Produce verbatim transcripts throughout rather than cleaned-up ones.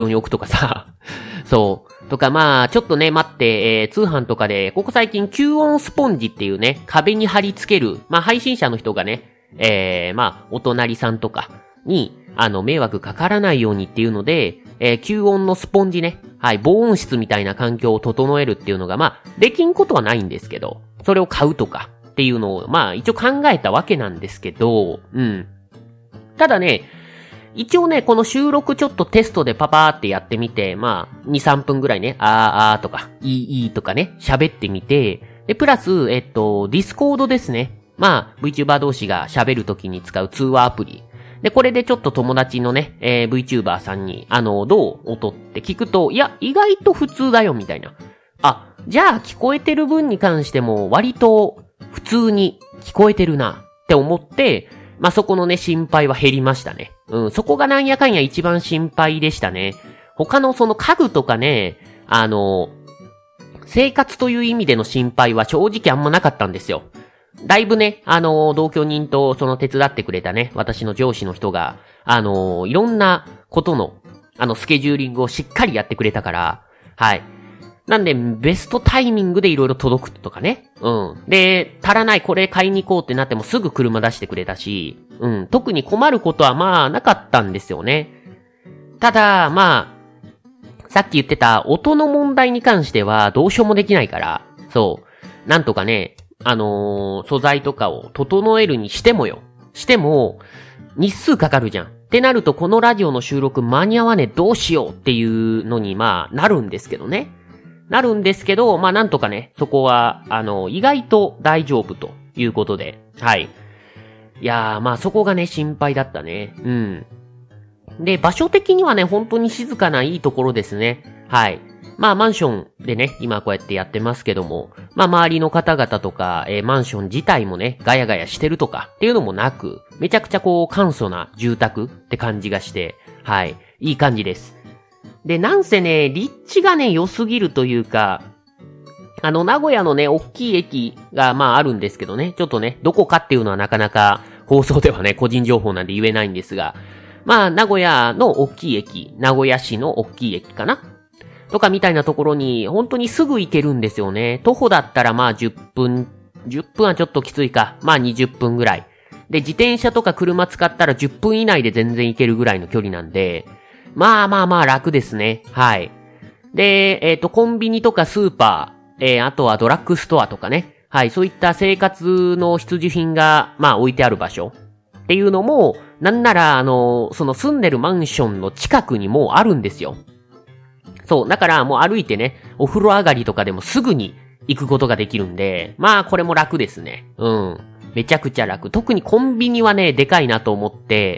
に置くとかさ。そう。とかまあ、ちょっとね、待って、えー、通販とかで、ここ最近吸音スポンジっていうね、壁に貼り付ける、まあ配信者の人がね、えー、まあ、お隣さんとかに、あの、迷惑かからないようにっていうので、えー、吸音のスポンジね、はい、防音室みたいな環境を整えるっていうのが、まあ、できんことはないんですけど、それを買うとかっていうのを、まあ、一応考えたわけなんですけど、うん。ただね、一応ね、この収録ちょっとテストでパパーってやってみて、まあ、に、さんぷんぐらいね、あーあーとか、いいいいとかね、喋ってみて、で、プラス、えっと、ディスコードですね。まあ、VTuber 同士が喋るときに使う通話アプリ。で、これでちょっと友達のね、えー、VTuber さんに、あの、どう音って聞くと、いや、意外と普通だよ、みたいな。あ、じゃあ聞こえてる分に関しても、割と普通に聞こえてるな、って思って、まあ、そこのね、心配は減りましたね。うん、そこがなんやかんや一番心配でしたね。他のその家具とかね、あの、生活という意味での心配は正直あんまなかったんですよ。だいぶね、あの、同居人とその手伝ってくれたね、私の上司の人が、あの、いろんなことの、あの、スケジューリングをしっかりやってくれたから、はい。なんで、ベストタイミングでいろいろ届くとかね。うん。で、足らないこれ買いに行こうってなってもすぐ車出してくれたし、うん。特に困ることはまあなかったんですよね。ただ、まあ、さっき言ってた音の問題に関してはどうしようもできないから、そう。なんとかね、あのー、素材とかを整えるにしてもよ。しても、日数かかるじゃん。ってなるとこのラジオの収録間に合わねえどうしようっていうのにまあなるんですけどね。なるんですけど、まあなんとかね、そこは、あの、意外と大丈夫ということで、はい。いやー、まあそこがね、心配だったね。うん。で、場所的にはね、本当に静かないいところですね。はい。まあマンションでね、今こうやってやってますけども、まあ周りの方々とか、えー、マンション自体もね、ガヤガヤしてるとかっていうのもなく、めちゃくちゃこう簡素な住宅って感じがして、はい。いい感じです。で、なんせね、立地がね、良すぎるというか、あの、名古屋のね、大きい駅が、まああるんですけどね、ちょっとね、どこかっていうのはなかなか放送ではね、個人情報なんで言えないんですが、まあ、名古屋の大きい駅、名古屋市の大きい駅かなとかみたいなところに、本当にすぐ行けるんですよね。徒歩だったらまあじゅっぷん、じゅっぷんはちょっときついか、まあにじゅっぷんぐらい。で、自転車とか車使ったらじゅっぷん以内で全然行けるぐらいの距離なんで、まあまあまあ楽ですね。はい。で、えっと、コンビニとかスーパー、えー、あとはドラッグストアとかね。はい、そういった生活の必需品が、まあ置いてある場所っていうのも、なんなら、あの、その住んでるマンションの近くにもうあるんですよ。そう、だからもう歩いてね、お風呂上がりとかでもすぐに行くことができるんで、まあこれも楽ですね。うん。めちゃくちゃ楽。特にコンビニはね、でかいなと思って、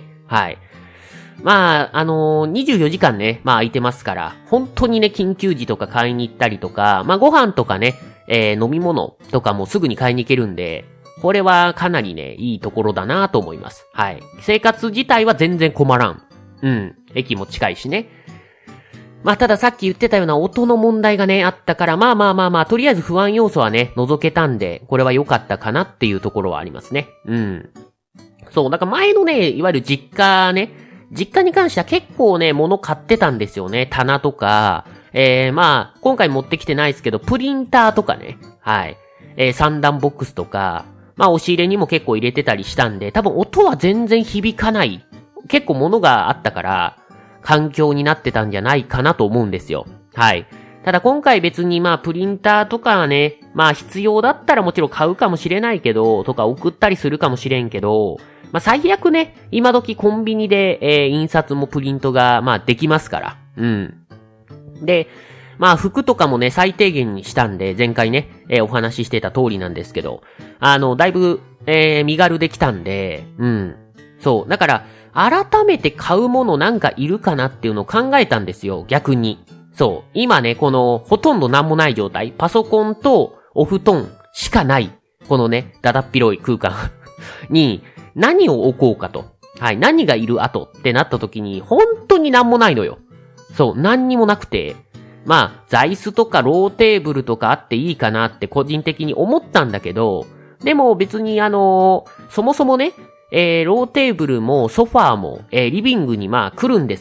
はい。まあ、あのー、にじゅうよじかんね、まあ空いてますから、本当にね、緊急時とか買いに行ったりとか、まあご飯とかね、えー、飲み物とかもすぐに買いに行けるんで、これはかなりね、いいところだなと思います。はい。生活自体は全然困らん。うん。駅も近いしね。まあたださっき言ってたような音の問題がね、あったから、まあまあまあまあ、とりあえず不安要素はね、除けたんで、これは良かったかなっていうところはありますね。うん。そう、だから前のね、いわゆる実家ね、実家に関しては結構ね、物買ってたんですよね。棚とか、えー、まあ、今回持ってきてないですけど、プリンターとかね。はい。えー、三段ボックスとか、まあ、押し入れにも結構入れてたりしたんで、多分音は全然響かない。結構物があったから、環境になってたんじゃないかなと思うんですよ。はい。ただ今回別にまあ、プリンターとかはね、まあ必要だったらもちろん買うかもしれないけど、とか送ったりするかもしれんけど、まあ最悪ね、今時コンビニで、えー、印刷もプリントが、まあできますから。うん。で、まあ服とかもね、最低限にしたんで、前回ね、えー、お話ししてた通りなんですけど、あの、だいぶ、えー、身軽できたんで、うん。そう。だから、改めて買うものなんかいるかなっていうのを考えたんですよ、逆に。そう。今ね、この、ほとんどなんもない状態。パソコンとお布団しかない。このね、だだっ広い空間に、何を置こうかと。はい。何がいる後ってなった時に、本当になんもないのよ。そう。何にもなくて。まあ、座椅子とかローテーブルとかあっていいかなって個人的に思ったんだけど、でも別にあのー、そもそもね、えー、ローテーブルもソファーも、えー、リビングにまあ来るんですよ。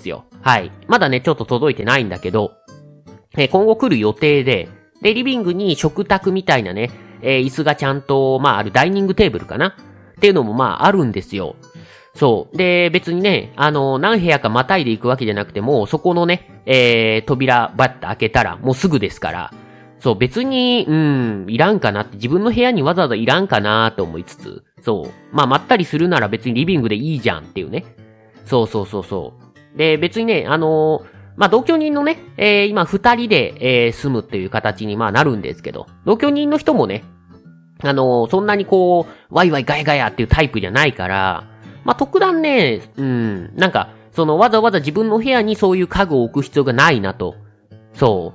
はい。まだね、ちょっと届いてないんだけど、えー、今後来る予定で、で、リビングに食卓みたいなね、えー、椅子がちゃんと、まあ、あるダイニングテーブルかなっていうのもまあ、あるんですよ。そう。で、別にね、あの、何部屋かまたいでいくわけじゃなくても、そこのね、えー、扉バッと開けたら、もうすぐですから、そう、別に、うん、いらんかなって、自分の部屋にわざわざいらんかなと思いつつ、そう。まあ、まったりするなら別にリビングでいいじゃんっていうね。そうそうそうそう。で、別にね、あのー、まあ、同居人のね、えー、今二人で、えー、住むっていう形にまあなるんですけど、同居人の人もね、あのー、そんなにこう、ワイワイガヤガヤっていうタイプじゃないから、まあ、特段ね、うん、なんか、そのわざわざ自分の部屋にそういう家具を置く必要がないなと。そう。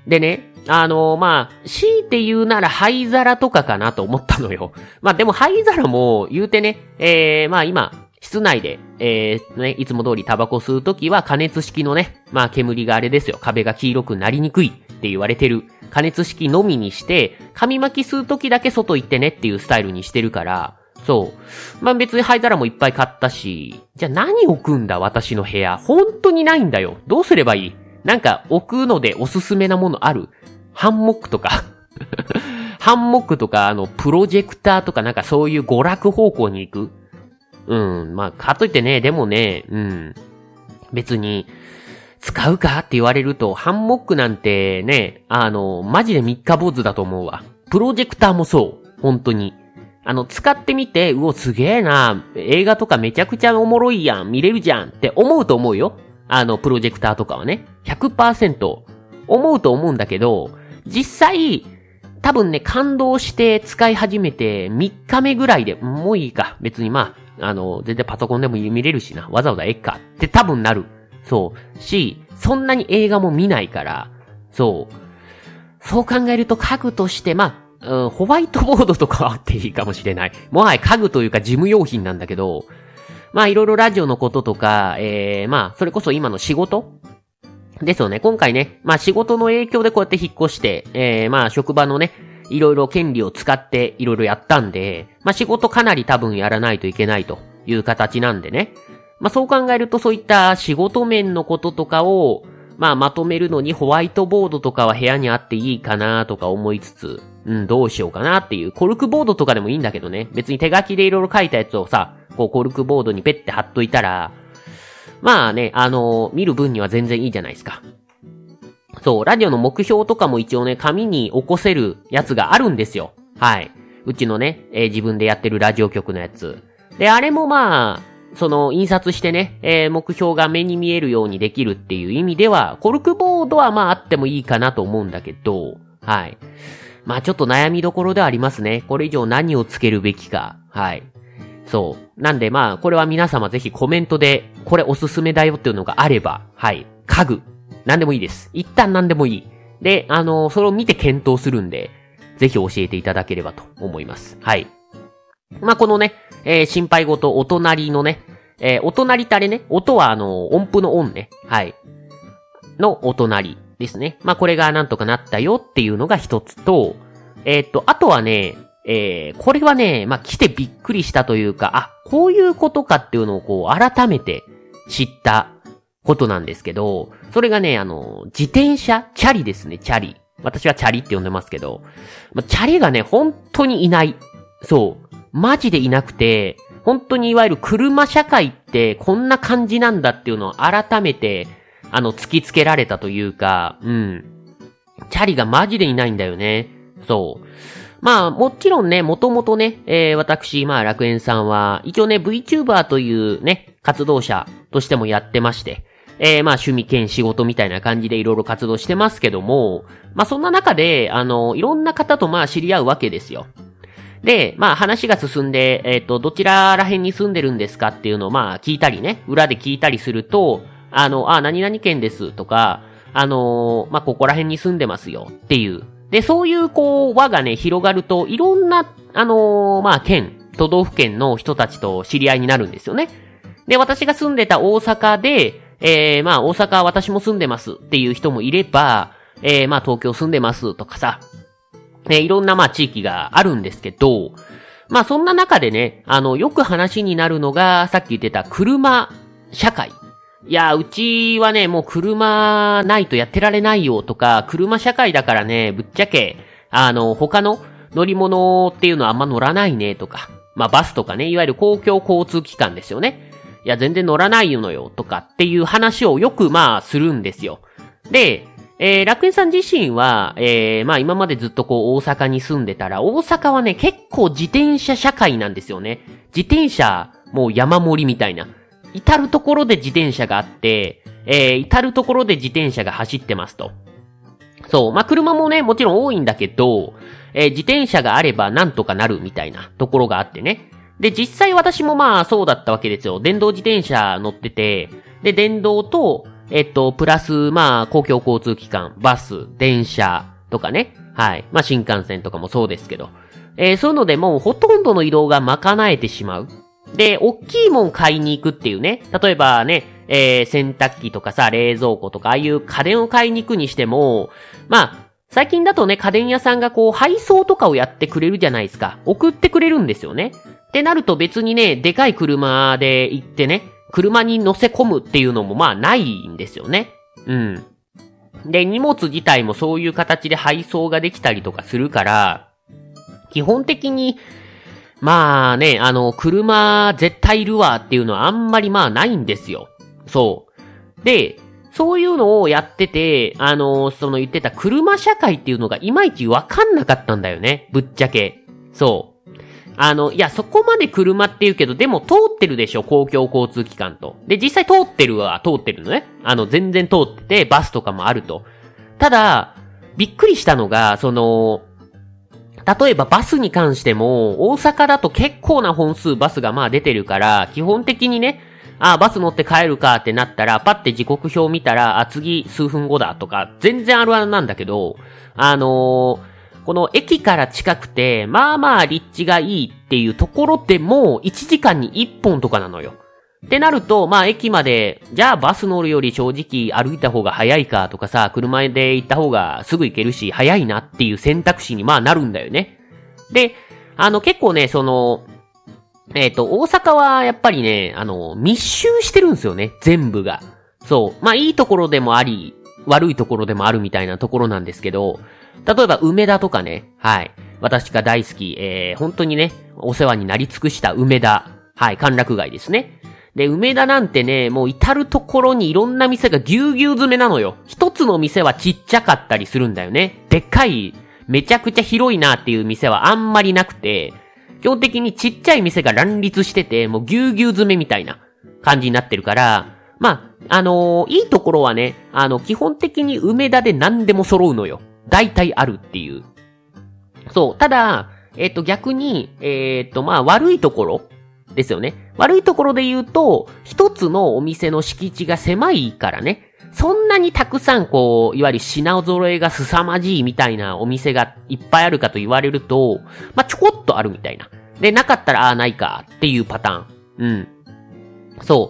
でね、あのー、まあ、強いて言うなら灰皿とかかなと思ったのよ。まあ、でも灰皿も言うてね、えー、まあ今、室内で、えー、ね、いつも通りタバコ吸うときは加熱式のね、まあ煙があれですよ、壁が黄色くなりにくいって言われてる加熱式のみにして、紙巻き吸うときだけ外行ってねっていうスタイルにしてるから、そう。まあ別に灰皿もいっぱい買ったし、じゃあ何置くんだ私の部屋。本当にないんだよ。どうすればいい？なんか置くのでおすすめなものある？ハンモックとかハンモックとか、あの、プロジェクターとかなんかそういう娯楽方向に行く？うん。まあ、かといってね、でもね、うん。別に、使うかって言われると、ハンモックなんてね、あの、マジで三日坊主だと思うわ。プロジェクターもそう。本当に。あの、使ってみて、うお、すげえな。映画とかめちゃくちゃおもろいやん。見れるじゃんって思うと思うよ。あの、プロジェクターとかはね。ひゃくパーセント 思うと思うんだけど、実際、多分ね、感動して使い始めてみっかめぐらいで、もういいか。別にまあ、あの、全然パソコンでも見れるしな。わざわざえっかって多分なる。そう。し、そんなに映画も見ないから、そう。そう考えると家具として、まあ、うん、ホワイトボードとかはあっていいかもしれない。もはや家具というか事務用品なんだけど、まあいろいろラジオのこととか、えー、まあ、それこそ今の仕事ですよね。今回ね、まあ仕事の影響でこうやって引っ越して、えー、まあ職場のね、いろいろ権利を使っていろいろやったんで、まあ仕事かなり多分やらないといけないという形なんでね。まあそう考えるとそういった仕事面のこととかを、まあまとめるのにホワイトボードとかは部屋にあっていいかなとか思いつつ、うん、どうしようかなっていう、コルクボードとかでもいいんだけどね。別に手書きでいろいろ書いたやつをさ、こうコルクボードにペッて貼っといたら、まあね、あのー、見る分には全然いいじゃないですか。そう、ラジオの目標とかも一応ね、紙に起こせるやつがあるんですよ。はい。うちのね、えー、自分でやってるラジオ局のやつ。で、あれもまあ、その、印刷してね、えー、目標が目に見えるようにできるっていう意味では、コルクボードはまああってもいいかなと思うんだけど、はい。まあちょっと悩みどころではありますね。これ以上何をつけるべきか。はい。そう。なんでまあ、これは皆様ぜひコメントで、これおすすめだよっていうのがあれば、はい。家具。何でもいいです。一旦何でもいい。で、あのー、それを見て検討するんで、ぜひ教えていただければと思います。はい。まあこのね、えー、心配事、お隣のね、えー、お隣ってあれね、音はあのー、音符の音ね。はい。のお隣ですね。まあこれがなんとかなったよっていうのが一つと、えー、っと、あとはね、えー、これはね、まあ来てびっくりしたというか、あ、こういうことかっていうのをこう改めて知ったことなんですけど、それがね、あの、自転車チャリですね、チャリ。私はチャリって呼んでますけど、まあ、チャリがね、本当にいない。そう。マジでいなくて、本当にいわゆる車社会ってこんな感じなんだっていうのを改めて、あの、突きつけられたというか、うん。チャリがマジでいないんだよね。そう。まあ、もちろんね、もともとね、えー、私、まあ、楽園さんは、一応ね、VTuber というね、活動者としてもやってまして、えー、まあ、趣味兼仕事みたいな感じでいろいろ活動してますけども、まあ、そんな中で、あの、いろんな方とまあ、知り合うわけですよ。で、まあ、話が進んで、えっと、どちらら辺に住んでるんですかっていうのをまあ、聞いたりね、裏で聞いたりすると、あの、あ、何々県ですとか、あの、まあ、ここら辺に住んでますよっていう。で、そういうこう、輪がね、広がると、いろんな、あの、まあ、県、都道府県の人たちと知り合いになるんですよね。で、私が住んでた大阪で、えー、まあ、大阪私も住んでますっていう人もいれば、えー、まあ、東京住んでますとかさ、えー、いろんなまあ、地域があるんですけど、まあ、そんな中でね、あの、よく話になるのが、さっき言ってた車社会。 いや、うちはね、もう車ないとやってられないよとか、車社会だからね、ぶっちゃけ、あの、他の乗り物っていうのはあんま乗らないねとか、まあバスとかね、いわゆる公共交通機関ですよね。いや、全然乗らないのよとかっていう話をよくまあするんですよ。で、えー、楽園さん自身は、えー、まあ今までずっとこう大阪に住んでたら、大阪はね、結構自転車社会なんですよね。自転車、もう山盛りみたいな。至るところで自転車があって、えー、至るところで自転車が走ってますと。そう。まあ、車もね、もちろん多いんだけど、えー、自転車があればなんとかなるみたいなところがあってね。で、実際私もまあ、そうだったわけですよ。電動自転車乗ってて、で、電動と、えっと、プラス、まあ、公共交通機関、バス、電車とかね。はい。まあ、新幹線とかもそうですけど。えー、そういうのでもうほとんどの移動が賄えてしまう。で、大きいもん買いに行くっていうね。例えばね、えー、洗濯機とかさ、冷蔵庫とか、ああいう家電を買いに行くにしても、まあ、最近だとね、家電屋さんがこう、配送とかをやってくれるじゃないですか。送ってくれるんですよね。ってなると別にね、でかい車で行ってね、車に乗せ込むっていうのもまあないんですよね。うん。で、荷物自体もそういう形で配送ができたりとかするから、基本的に、まあね、あの、車絶対いるわっていうのはあんまりまあないんですよ。そう。で、そういうのをやってて、あの、その言ってた車社会っていうのがいまいちわかんなかったんだよね。ぶっちゃけ。そう。あの、いや、そこまで車って言うけど、でも通ってるでしょ、公共交通機関と。で、実際通ってるは通ってるのね。あの、全然通ってて、バスとかもあると。ただ、びっくりしたのが、その、例えばバスに関しても、大阪だと結構な本数バスがまあ出てるから、基本的にね、あ、バス乗って帰るかってなったら、パッて時刻表見たら、あ、次数分後だとか、全然あるあるなんだけど、あのー、この駅から近くて、まあまあ立地がいいっていうところでも、いちじかんにいっぽんとかなのよ。ってなると、まあ駅まで、じゃあバス乗るより正直歩いた方が早いかとかさ、車で行った方がすぐ行けるし、早いなっていう選択肢にまあなるんだよね。で、あの結構ね、その、えっと、大阪はやっぱりね、あの、密集してるんですよね、全部が。そう。まあいいところでもあり、悪いところでもあるみたいなところなんですけど、例えば梅田とかね、はい。私が大好き、えー、本当にね、お世話になり尽くした梅田。はい、歓楽街ですね。で、梅田なんてね、もう至るところにいろんな店がぎゅうぎゅう詰めなのよ。一つの店はちっちゃかったりするんだよね。でっかい、めちゃくちゃ広いなっていう店はあんまりなくて、基本的にちっちゃい店が乱立してて、もうぎゅうぎゅう詰めみたいな感じになってるから、まあ、あのー、いいところはね、あの、基本的に梅田で何でも揃うのよ。大体あるっていう。そう。ただ、えっと、逆に、えっと、まあ、悪いところですよね。悪いところで言うと、一つのお店の敷地が狭いからね。そんなにたくさんこう、いわゆる品揃えが凄まじいみたいなお店がいっぱいあるかと言われると、まあ、ちょこっとあるみたいな。で、なかったら、ああ、ないかっていうパターン。うん。そう。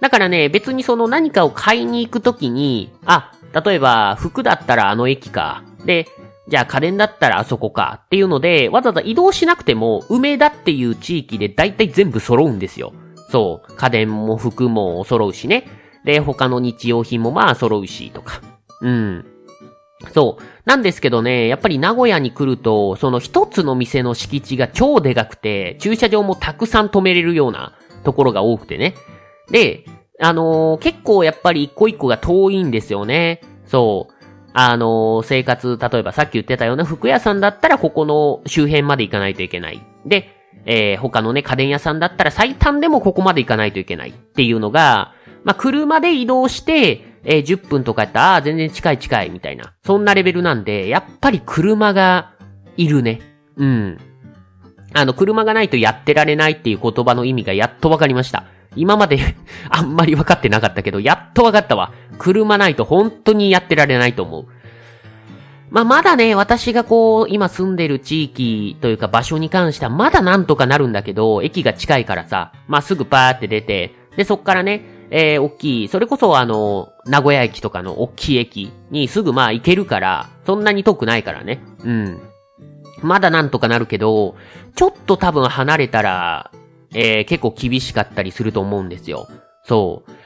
だからね、別にその何かを買いに行くときに、あ、例えば、服だったらあの駅か。で、じゃあ家電だったらあそこかっていうので、わざわざ移動しなくても、梅田っていう地域で大体全部揃うんですよ。そう。家電も服も揃うしね。で、他の日用品もまあ揃うし、とか。うん。そう。なんですけどね、やっぱり名古屋に来ると、その一つの店の敷地が超でかくて、駐車場もたくさん止めれるようなところが多くてね。で、あのー、結構やっぱり一個一個が遠いんですよね。そう。あのー、生活、例えばさっき言ってたような服屋さんだったらここの周辺まで行かないといけない。で、えー、他のね、家電屋さんだったら最短でもここまで行かないといけないっていうのが、まあ、車で移動して、えー、じゅっぷんとかやったら、あー全然近い近いみたいな。そんなレベルなんで、やっぱり車がいるね。うん。あの、車がないとやってられないっていう言葉の意味がやっとわかりました。今まであんまり分かってなかったけど、やっと分かったわ。車ないと本当にやってられないと思う。まあ、まだね、私がこう、今住んでる地域というか場所に関してはまだなんとかなるんだけど、駅が近いからさ、まあ、すぐパーって出て、で、そっからね、えー、大きい、それこそあの、名古屋駅とかの大きい駅にすぐまあ行けるから、そんなに遠くないからね。うん。まだなんとかなるけど、ちょっと多分離れたら、えー、結構厳しかったりすると思うんですよ。そう。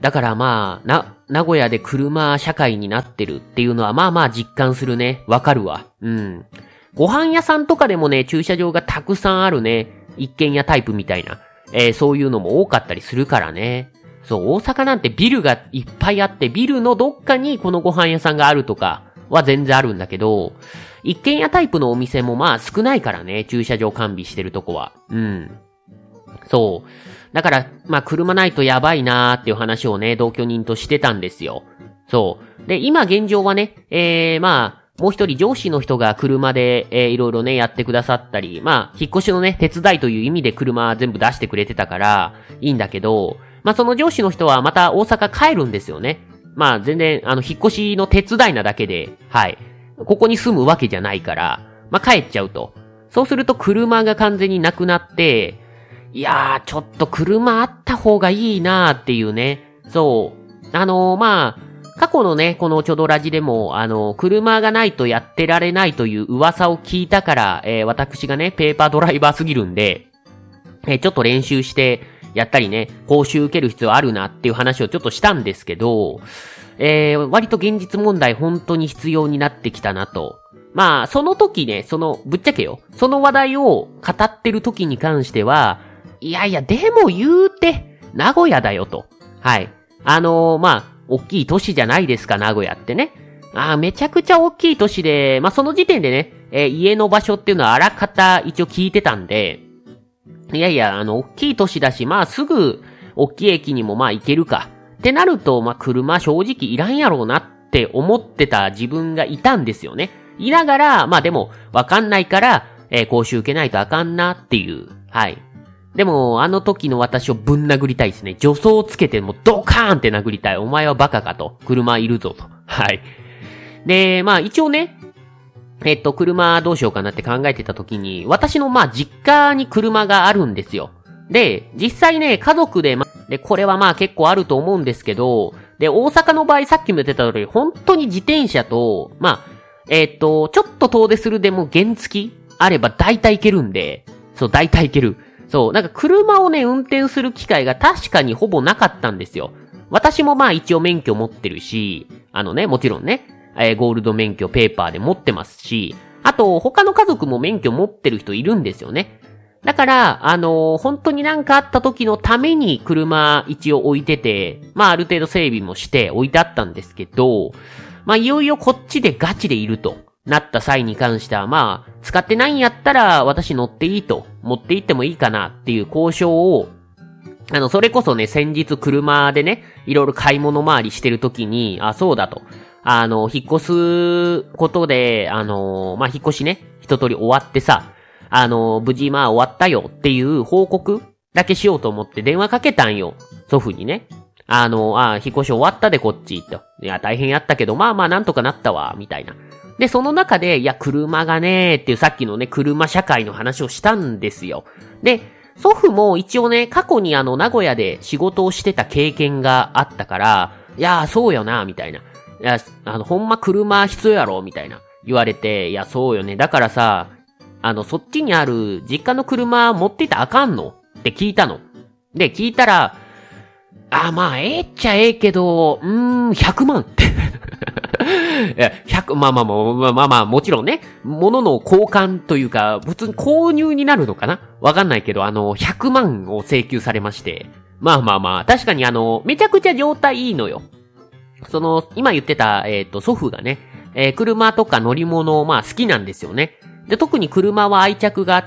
だからまあ、な、名古屋で車社会になってるっていうのはまあまあ実感するね。わかるわ。うん。ご飯屋さんとかでもね、駐車場がたくさんあるね。一軒家タイプみたいな。えー、そういうのも多かったりするからね。そう、大阪なんてビルがいっぱいあって、ビルのどっかにこのご飯屋さんがあるとかは全然あるんだけど、一軒家タイプのお店もまあ少ないからね、駐車場完備してるとこは。うん。そう。だから、まあ車ないとやばいなーっていう話をね、同居人としてたんですよ。そう。で、今現状はね、えー、まあ、もう一人上司の人が車で、えー、いろいろね、やってくださったり、まあ、引っ越しのね、手伝いという意味で車全部出してくれてたから、いいんだけど、まあその上司の人はまた大阪帰るんですよね。まあ全然、あの、引っ越しの手伝いなだけで、はい。ここに住むわけじゃないから、まあ帰っちゃうと。そうすると車が完全になくなって、いやー、ちょっと車あった方がいいなーっていうね。そう。あのー、まあ、過去のね、このチョドラジでも、あのー、車がないとやってられないという噂を聞いたから、えー、私がね、ペーパードライバーすぎるんで、えー、ちょっと練習して、やったりね、講習受ける必要あるなっていう話をちょっとしたんですけど、えー、割と現実問題本当に必要になってきたなと。まあ、その時ね、その、ぶっちゃけよ、その話題を語ってる時に関しては、いやいや、でも言うて、名古屋だよと。はい。あのー、まあ、大きい都市じゃないですか、名古屋ってね。あー、めちゃくちゃ大きい都市で、まあ、その時点でね、えー、家の場所っていうのはあらかた一応聞いてたんで、いやいや、あの、大きい都市だし、まあ、すぐ、大きい駅にもまあ行けるか。ってなると、まあ、車正直いらんやろうなって思ってた自分がいたんですよね。いながら、まあでも、わかんないから、えー、講習受けないとあかんなっていう。はい。でも、あの時の私をぶん殴りたいですね。助走をつけてもうドカーンって殴りたい。お前はバカかと。車いるぞと。はい。で、まあ一応ね、えっと、車どうしようかなって考えてた時に、私のまあ実家に車があるんですよ。で、実際ね、家族で、ま、で、これはまあ結構あると思うんですけど、で、大阪の場合さっきも言ってた通り、本当に自転車と、まあ、えっと、ちょっと遠出するでも原付あれば大体行けるんで、そう、大体行ける。そう、なんか車をね、運転する機会が確かにほぼなかったんですよ。私もまあ一応免許持ってるし、あのね、もちろんね、えー、ゴールド免許ペーパーで持ってますし、あと、他の家族も免許持ってる人いるんですよね。だから、あのー、本当になんかあった時のために車一応置いてて、まあある程度整備もして置いてあったんですけど、まあいよいよこっちでガチでいるとなった際に関しては、まあ、使ってないんやったら私乗っていいと、持って行ってもいいかなっていう交渉を、あの、それこそね、先日車でね、いろいろ買い物回りしてる時に、あ、そうだと。あの、引っ越すことで、あの、まあ、引っ越しね、一通り終わってさ、あの、無事まあ終わったよっていう報告だけしようと思って電話かけたんよ。祖父にね。あの、あ、引っ越し終わったでこっち、と。いや、大変やったけど、まあまあなんとかなったわ、みたいな。で、その中で、いや、車がねーっていうさっきのね、車社会の話をしたんですよ。で、祖父も一応ね、過去にあの、名古屋で仕事をしてた経験があったから、いや、そうよな、みたいな。いや、あの、ほんま車必要やろみたいな。言われて、いや、そうよね。だからさ、あの、そっちにある実家の車持っていたらあかんのって聞いたの。で、聞いたら、あ、まあ、ええっちゃええけど、うーん、ひゃくまんって。いや、ひゃく、まあまあまあまあまあ、もちろんね、物の交換というか、普通に購入になるのかなわかんないけど、あの、ひゃくまんを請求されまして。まあまあまあ、確かにあの、めちゃくちゃ状態いいのよ。その、今言ってた、えっと、祖父がね、えー、車とか乗り物をまあ好きなんですよね。で、特に車は愛着があって、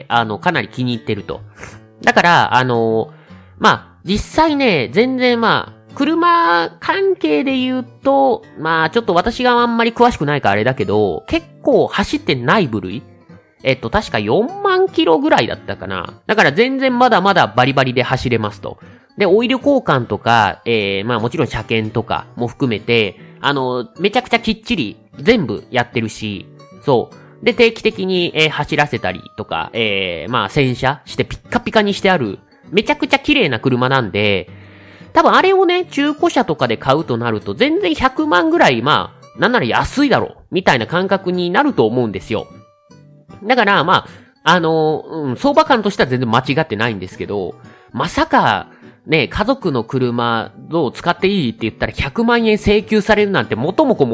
あの、かなり気に入ってると。だから、あのー、まあ、実際ね、全然まあ、車関係で言うと、まあ、ちょっと私があんまり詳しくないからあれだけど、結構走ってない部類？えっと、確かよんまんキロぐらいだったかな。だから全然まだまだバリバリで走れますと。で、オイル交換とか、えー、まあもちろん車検とかも含めて、あの、めちゃくちゃきっちり全部やってるし、そう。で、定期的に、えー、走らせたりとか、えー、まあ洗車してピッカピカにしてある、めちゃくちゃ綺麗な車なんで、多分あれをね、中古車とかで買うとなると、全然ひゃくまんぐらい、まあ、なんなら安いだろう、みたいな感覚になると思うんですよ。だから、まあ、あの、うん、相場感としては全然間違ってないんですけど、まさか、 ね、家族の車を使っていいって言ったらひゃくまんえん請求されるなんて元も子も